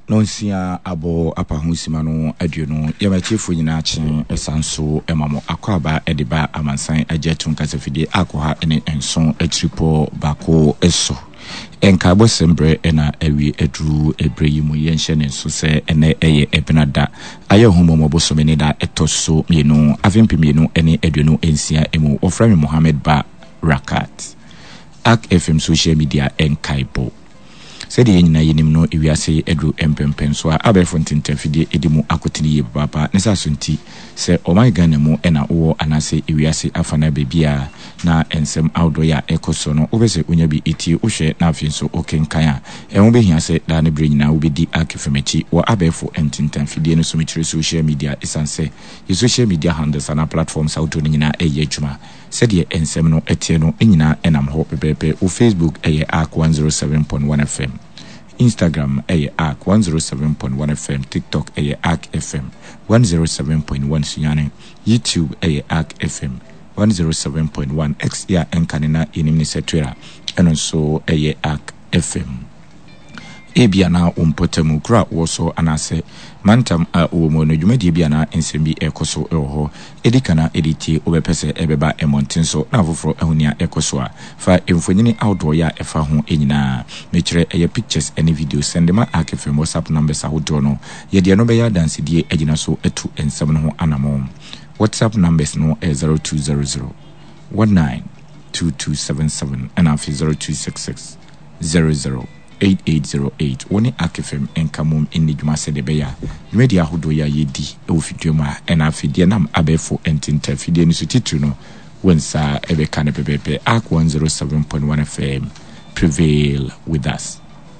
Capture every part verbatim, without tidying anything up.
Nonsia abo apa husimano aduno yamachifu nyina chen esanso emamo akwaba ediba amansan ajetun kasafide akoha ene enson atripo bako eso enka bosembre ena ewi edru ebreyimu yenhye ne nso se ene eye ebenada aye humomo bosomene da etoso mienu avimpi mienu ene aduno ensia emu oframi Mohammed Ba Rakat Ak F M social media enkaibo said the nyina yenim no ewiase edru empempen so abefo ntintafide edimu akotini ye papa nesa sunti se o my Ghana mu ena wo anase ewiase afana bebia na ensem outdoor ya ekoso no obese onya bi eti ohwe na afin so okenkan a enwo behia se da ne bre nyina obedi akefemechi wo abefo ntintafide no so metire social media esanse ye social media handles and platforms auto nyina eye adwuma said ye ensem no etie no nyina enam ho pepepe o Facebook eye Ak one oh seven point one F M Instagram eye Ak one oh seven point one F M TikTok eye Ak F M one oh seven point one Sunyane YouTube eye Ak F M one oh seven point one X ya enkanena yenimni setwera eno so eye Ak F M ebia na umpotemu kura woso anase mantam a uwomo no dwumadi bia na ensembi ekoso eho edikana editi obepese ebeba emontenso na foforo ahunia ekoso a fa emfonyini outdoor ya efa ho enyina mekire eye pictures any videos sendema akefem WhatsApp numbers ahodo no ye de no be ya dance die agina so etu ensem no ho anamo WhatsApp numbers no is zero two zero zero one nine two two seven seven and afi zero two six six zero zero eight eight zero eight woni akefem enkamum inni dwuma se de beya media hodo ya yedi e ofidwuma ena afidie nam abefo entinta fidie ni so titu no wensa ebe kane pepepe Ak one oh seven point one F M prevail with us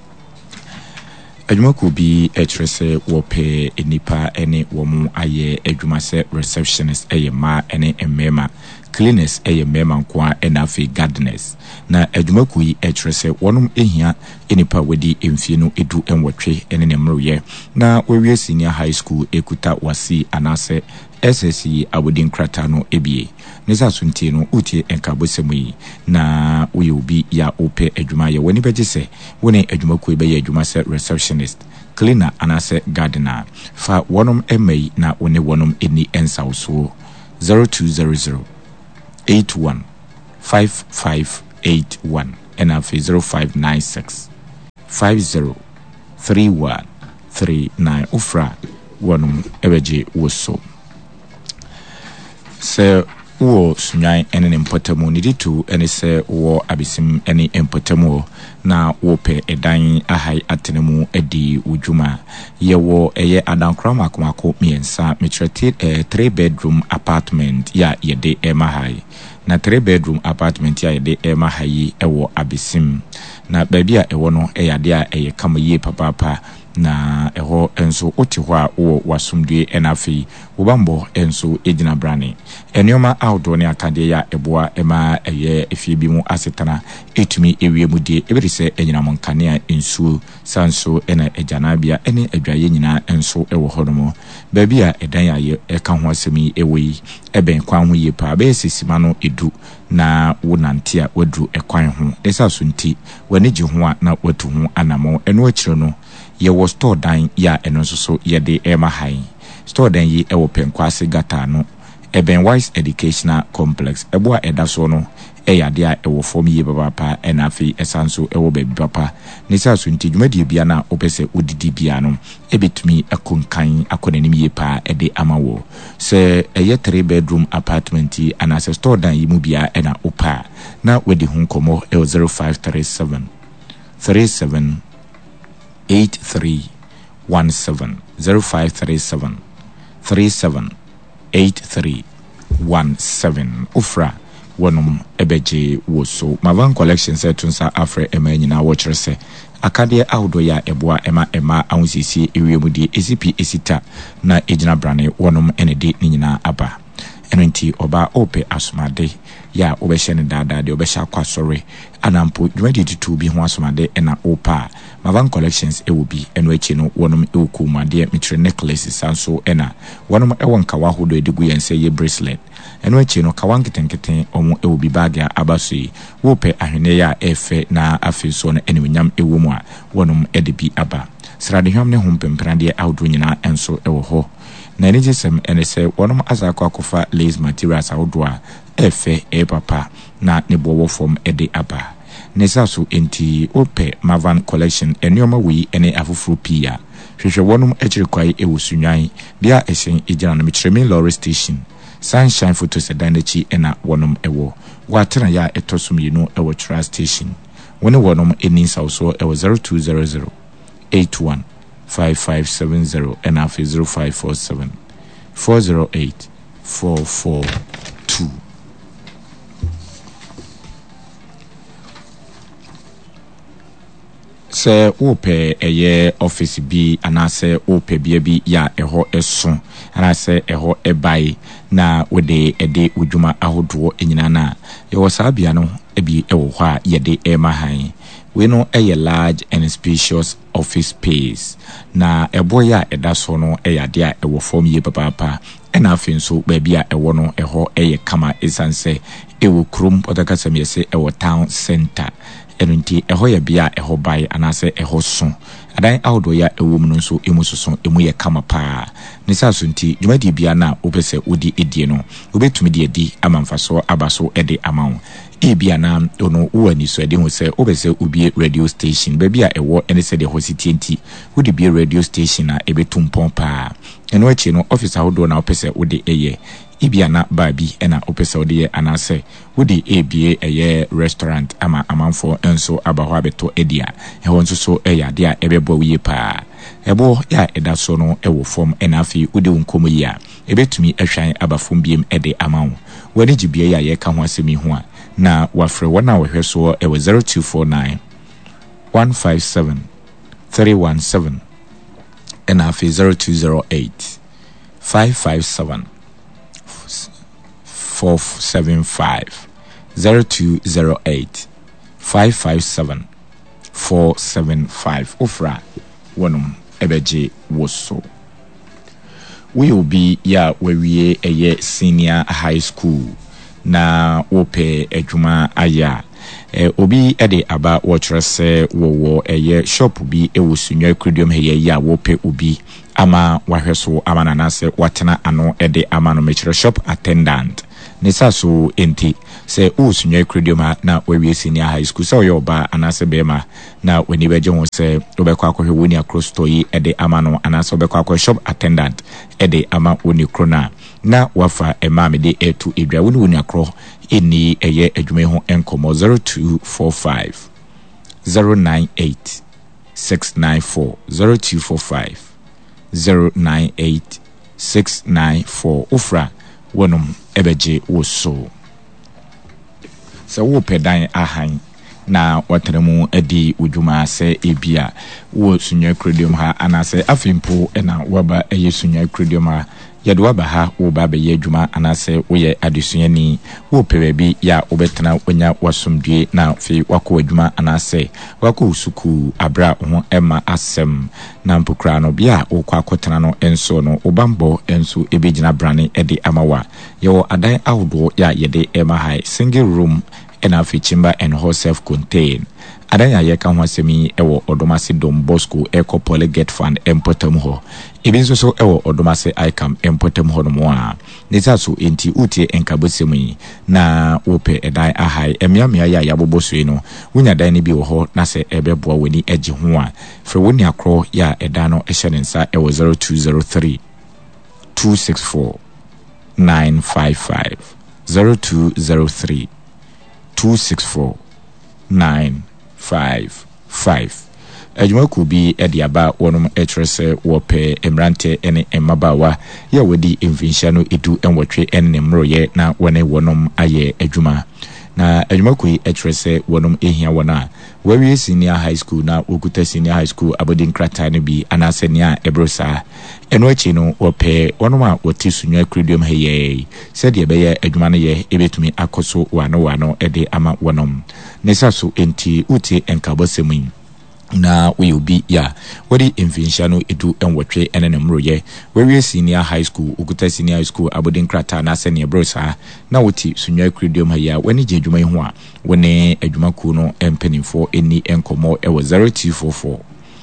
adwuma ko bi etrese wope enipa ene womu aye adwuma se receptionist eye ma ene emema cleaners eye mema kwa enafe gardeners na adwuma ko yi etrese wonum ehia enipa wedi emfie no edu enwotwe ene ne mroye na wewie senior high school ekuta wasi anase S S C abodin krata no ebie neza sunti no utie enkabosemu yi na we obi ya ope adwuma ye woni begese woni adwuma ko be ye adwuma se receptionist cleaner anase gardener fa wonum emai na woni wonum eni ensawso zero two zero zero eight one five five eight one and afi zero five nine six five zero three one three nine ufra wonum ebeje woso se wo sunyan ene ne mpotamo ni ditu ene se wo abisim ene mpotamo na wo pe edan ahai atenemu edi udwuma ye wo eye adankram akomako miensa metrete eh, three bedroom apartment ya yede emahai na three bedroom apartment ya yede emahai ewo abisim na babia ewo no eyade a eye kamaye papapa na eho enso otihwa wo wasumdue enafi wobambo enso ejina brane enioma outdoor ne akade ya eboa ema eye efie bi mu asetana etumi ewie mu die ebirise enyina monkane enso sanso ena ejanabia ene adwaye nyina enso ewo honomo baabi a edan aye eka ho asemi ewe eben kwan ho yepa be sisima no edu na wonante a wadru ekwan ho esa so nti wanigi ho a na watu ho anamo eno akire no ye was store dan ya eno so so ye de ema hai store dan yi e wo penkwase gata no eben wise educational complex eboa edaso no e yade a e wo form yi baba pa enafi esanso e wo baby papa nisa so nti dwumadi bia na opese odidi bia no ebetumi akonkan akonanim yi pa e de amawo se eye three bedroom apartment yi anase store dan yi mu bia e na opa na wedi hu komo e zero five three seven three seven eight three one seven zero five three seven three seven eight three one seven ufra wonum ebeje woso mavan collection setunsa afre ema nyina wo kyerese akade awdo ya eboa ema ema awusisi ewiemudi esipi esita na ejina brane wonum enede nyina aba enenti oba ope asomade ya obehye ne dada de obehye akwasore anampo dwadi tutu bi ho asomade ena opa mavan collections ewubi eno echi no wonum ewukumade mitre necklace sanso ena wonum ewon kawa hodo edigu yense ye bracelet eno echi no kawan kitenkete omo ewubi bag ya abasui wope ahwene ya efe na afeso no enwnyam ewumu a wonum edebi aba sradehwam ne hompemprade awdo nyina enso ewo ho na ni jesem ene se wonom azakọ akofa lace materials awdo a efe e papa na ne bowo form ede aba nesaso enti ope Mavan collection enioma wi ene afufuru pia hwehwe wonum akiri kwai ewo sunwan bia esen ejana no metremi lorry station Sunshine Photo Sedanchi ena wonum ewo watena ya etosum yinu ewo tra station woni wonum eni sauso ewo zero two zero zero eight one five five seven zero and afi zero five four seven four zero eight four four two. Se ope eye office bi anase ope bia bi ya eho eso anase eho ebai na wode ede udwuma ahodo enyina na ye saa bia no ebi ewo hɔ a yede emahan we no eye large and spacious office space na eboya eda so no eyade a ewo form ye papa ena afin so ba bia ewo no eho eye kama esanse ewo krom odakasam yese ewo town center enunti eho ya bia eho bai anase eho so adan awdo ya ewom no so emu soso emu ye kama pa nisa so nti dwumadi bia na obese odi edie no obetumi de edi amamfaso abaso ede amawo ebia na ono uwani so ede ho se obese ubie radio station ba bia ewo ene se de hositi nti wodi bie radio station na ebetumpon pa eno achi no office awdo na opese odi eye ibia na babi ena opese odi anase wodi ebie eye restaurant ama amanfo enso abaho abeto edia eho nso so eya de a ebebo wiye pa ebo ya eda so no ewo form ena afi wodi nkomo yi a ebetumi ehwan abafom biem ede amawo wani gibie ya ye ka ho asemi ho a na wafre wona wehwe so ewo zero two four nine one five seven three one seven ena afi zero two zero eight five five seven four seven five zero two zero eight five five seven four seven five ofra wonum ebeje woso we will be ya wewie eye senior high school na ope adwuma aya e obi ede aba wotrese wowo eye shop bi ewo sunwa kredum heye ya wope obi ama wahweso amana nase watena ano ede amano mechire shop attendant nisa so enti se o sunwa kredum na wewie senior high school so yoba anase bema na weni beje ho se obekwa akohwe woni across story ede amano anase obekwa akohwe shop attendant ede ama woni krona na wafa emame de etu edwa woni woni akro eni eye adwume ho enkomo zero two four five zero nine eight six nine four zero two four five zero nine eight six nine four ofra wonum ebeje woso se wo pedan ahan na watremu edi udwuma se ebia wo sunwa kredum ha anase afimpo ena waba eye sunwa kredum ha yadwa ba ha wo ba be yadwuma anase wo ye adesuani wo pewe bi ya obetena onya wasomdue na fi wako adwuma anase wako usuku abra ho ema asem na mpokra no bia wo kwa akotena no enso no obambo enso ebegina brane ede amawa yewo adan awdo ya yede ema high single room ena fi chamber and hall self contained adanya ye ka ho asemi ewo odomase Don Bosco Eco Polyget Fund empotam ho ebi nso so ewo odomase Icam empotam ho no mo a nisa so enti utie enkabosemi na wope edai ahai emiamia ya yaboboso no wunya dan ni bi wo ho na se ebeboa wani agi ho a fre woni akro ya eda no ehye nensa ewo zero two zero three two six four nine five five zero two zero three two six four nine five five adwuma ku bi ediaba wonum etrese wope emrante ene emabawa ya wodi envinshano edu enwotwe enne mroye na wone wonum aye adwuma na adwuma ku etrese wonum ehia wona wawie senior high school na okuta senior high school abodin krata ne bi anase nia ebrosa eno achi no wope wonum a woti sunwa kredum heye said ye beye adwuma ne ye ebetumi akoso wano wano ede ama wonum nesa so enti uti enkabosemi na we obi ya wodi enfinshano edu enwotwe enene mroye wawie senior high school okuta senior high school abodin krata na se ne brosa na woti sunwa kredum heye wani je adwuma ho a woni adwuma ku no empenifo eni enkomo e zero two four four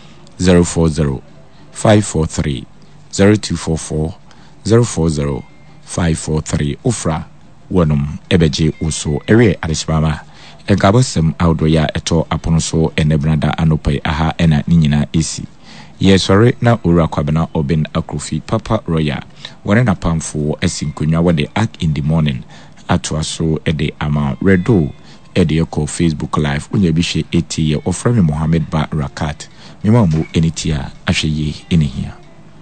zero four zero five four three zero two four four zero four zero five four three Ufra Wanum Ebeje Uso Ere Adishmama Egabosem Audoya Eto Aponoso Enebranda Anope Aha Ena Nina Isi Yes sorry na Ura Kwabena Oben Akrufi Papa Roya Wanena Pamfo Esinkunya Wade Act in the morning Atwaso Ede Ama Redo Ede Yoko Facebook Live Unyebishe eighty year Oframi Mohammed Ba Rakat Mimamu Enitia Asheye Enihia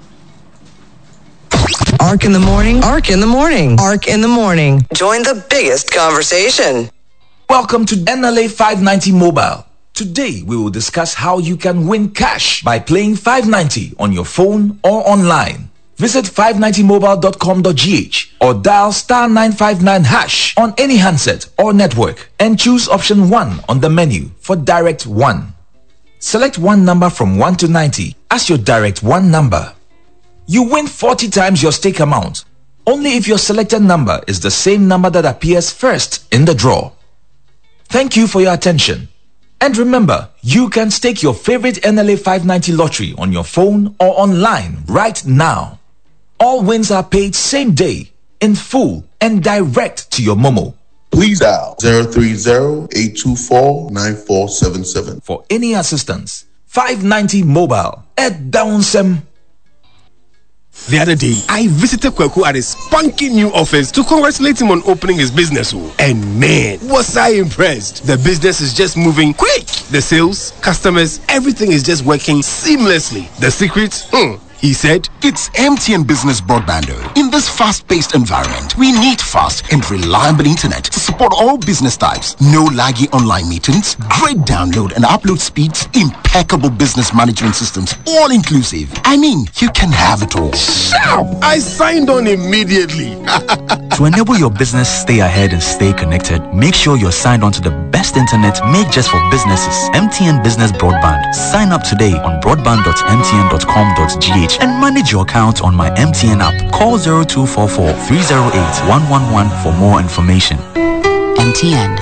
Ark in the morning. Ark in the morning. Ark in the morning. Join the biggest conversation. Welcome to N L A five ninety Mobile. Today we will discuss how you can win cash by playing five ninety on your phone or online. Visit five ninety mobile dot com dot g h or dial star nine five nine hash on any handset or network and choose option one on the menu for direct one. Select one number from one to ninety as your direct one number. You win forty times your stake amount, only if your selected number is the same number that appears first in the draw. Thank you for your attention. And remember, you can stake your favorite N L A five ninety lottery on your phone or online right now. All wins are paid same day, in full, and direct to your Momo. Please dial zero three zero, eight two four, nine four seven seven. For any assistance, five ninety Mobile at Downsem. The other day, I visited Kweku at his spunky new office to congratulate him on opening his business. And man, was I impressed. The business is just moving quick. The sales, customers, everything is just working seamlessly. The secret? Hmm. He said, it's M T N Business Broadband. In this fast-paced environment, we need fast and reliable internet to support all business types. No laggy online meetings, great download and upload speeds, impeccable business management systems, all inclusive. I mean, you can have it all. Sharp! I signed on immediately. To enable your business stay ahead and stay connected, make sure you're signed on to the best internet made just for businesses. M T N Business Broadband. Sign up today on broadband dot m t n dot com dot g h and manage your account on my M T N app. Call zero two four four, three zero eight, one one one for more information. M T N.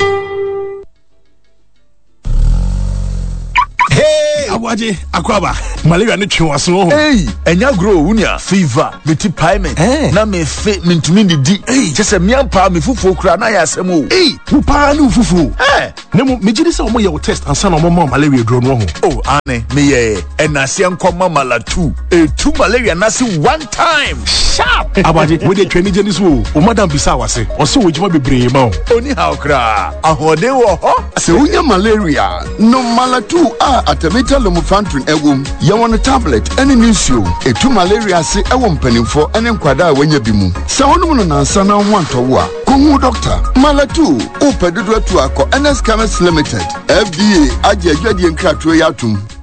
Hey, Awaje, Akwaba, malaria ne twenwaso. Hey, enya grow unia fever, meti payment. Hey. Na me fe mintumi ndi. Hey, just me ampa me fufu kura na ya asem o. Hey, wo pa na fufu. Hey, na mo mejidi se omo ye wo test ansa na omo ma malaria dro no ho. Oh, ane, me ye enase enkoma mala two. E two malaria na se one time. Sharp. Awaje, we dey twani jeni so. O madam bisa wase. O se wo jima bebre ma o. Oni how kra. Ahode wo ho. Se unya malaria, no mala two a atameta lomufantrin ewom. Ye won tablet ene nsuo. E two malaria se ewo mpanimfo ene nkwada a wanya bi mu. Se wonum no nansa na wantowo a. Kohu doctor. Mala two o pedodo atu akọ N S Chemist Limited. F D A aje adwade nkratoe yatum.